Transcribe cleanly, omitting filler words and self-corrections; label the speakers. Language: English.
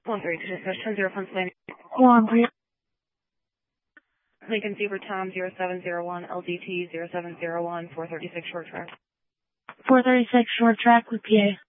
Speaker 1: 132, dispatch 10-0, Pennsylvania.
Speaker 2: One, three.
Speaker 1: Lincoln Zebra Tom 0701, LDT 0701, 436 short track.
Speaker 2: 436 short track with PA.